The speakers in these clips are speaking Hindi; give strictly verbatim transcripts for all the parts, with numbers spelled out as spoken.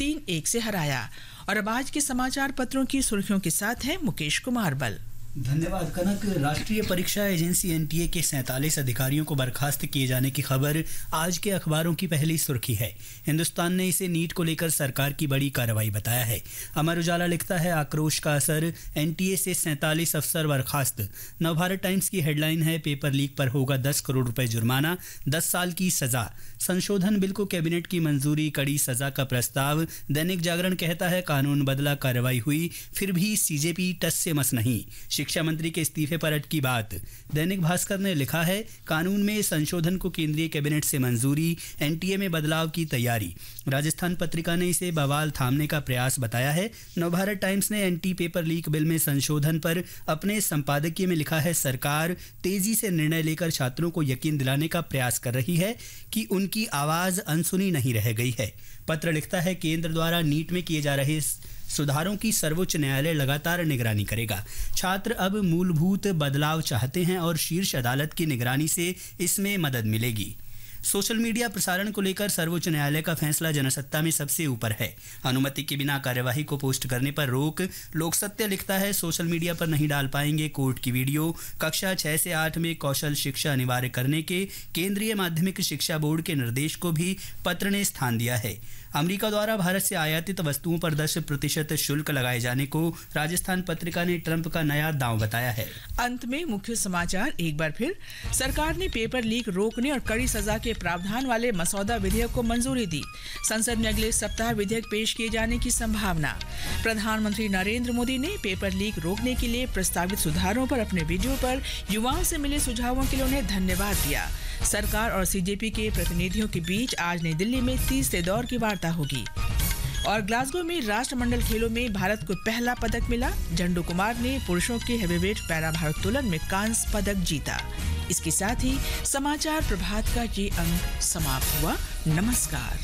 तीन एक से हराया। और अब आज के समाचार पत्रों की सुर्खियों के साथ है मुकेश कुमार बल। धन्यवाद कनक। राष्ट्रीय परीक्षा एजेंसी एनटीए के सैंतालीस अधिकारियों को बर्खास्त किए जाने की खबर आज के अखबारों की पहली सुर्खी है। हिंदुस्तान ने इसे नीट को लेकर सरकार की बड़ी कार्रवाई बताया है। अमर उजाला लिखता है आक्रोश का असर, एनटीए से सैंतालीस अफसर बर्खास्त। नवभारत टाइम्स की हेडलाइन है पेपर लीक पर होगा दस करोड़ रुपए जुर्माना, दस साल की सजा। संशोधन बिल को कैबिनेट की मंजूरी, कड़ी सजा का प्रस्ताव। दैनिक जागरण कहता है कानून बदला, कार्रवाई हुई, फिर भी सीजेपी टस से मस नहीं। शिक्षा मंत्री के इस्तीफे पर अटकी बात। दैनिक भास्कर ने लिखा है कानून में संशोधन को केंद्रीय कैबिनेट से मंजूरी, एनटीए में बदलाव की तैयारी। राजस्थान पत्रिका ने इसे बवाल थामने का प्रयास बताया है। नवभारत टाइम्स ने एंटी पेपर लीक बिल में संशोधन पर अपने संपादकीय में लिखा है सरकार तेजी से निर्णय लेकर छात्रों को यकीन दिलाने का प्रयास कर रही है कि उनकी आवाज अनसुनी नहीं रह गई है। पत्र लिखता है केंद्र द्वारा नीट में किए जा रहे सुधारों की सर्वोच्च न्यायालय लगातार निगरानी करेगा। छात्र अब मूलभूत बदलाव चाहते हैं और शीर्ष अदालत की निगरानी से इसमें मदद मिलेगी। सोशल मीडिया प्रसारण को लेकर सर्वोच्च न्यायालय का फैसला जनसत्ता में सबसे ऊपर है। अनुमति के बिना कार्यवाही को पोस्ट करने पर रोक। लोक सत्य लिखता है सोशल मीडिया पर नहीं डाल पाएंगे कोर्ट की वीडियो। कक्षा छह से आठ में कौशल शिक्षा अनिवार्य करने के केंद्रीय माध्यमिक शिक्षा बोर्ड के निर्देश को भी पत्र ने स्थान दिया है। अमेरिका द्वारा भारत से आयातित वस्तुओं पर दस प्रतिशत शुल्क लगाए जाने को राजस्थान पत्रिका ने ट्रंप का नया दांव बताया है। अंत में मुख्य समाचार एक बार फिर। सरकार ने पेपर लीक रोकने और कड़ी सजा के प्रावधान वाले मसौदा विधेयक को मंजूरी दी। संसद में अगले सप्ताह विधेयक पेश किए जाने की संभावना। प्रधानमंत्री नरेंद्र मोदी ने पेपर लीक रोकने के लिए प्रस्तावित सुधारों पर अपने वीडियो पर युवाओं से मिले सुझावों के लिए उन्हें धन्यवाद दिया। सरकार और सीजेपी के प्रतिनिधियों के बीच आज नई दिल्ली में तीसरे दौर की वार्ता होगी। और ग्लासगो में राष्ट्रमंडल खेलों में भारत को पहला पदक मिला। झंडू कुमार ने पुरुषों के हेवीवेट पैरा भारोत्तोलन में कांस्य पदक जीता। इसके साथ ही समाचार प्रभात का ये अंक समाप्त हुआ। नमस्कार।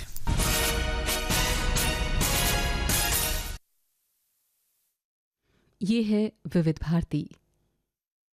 ये है विविध भारती।